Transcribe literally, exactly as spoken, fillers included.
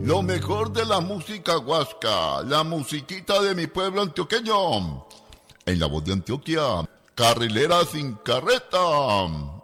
Lo mejor de la música huasca, la musiquita de mi pueblo antioqueño. En la voz de Antioquia, carrilera sin carreta.